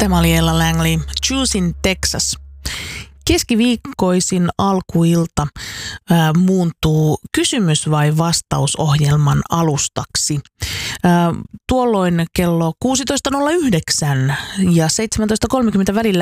Tämä oli Ella Langley, Choosing Texas. Keskiviikkoisin alkuilta muuntuu kysymys- vai vastausohjelman alustaksi. Tuolloin kello 16.09 ja 17.30 välillä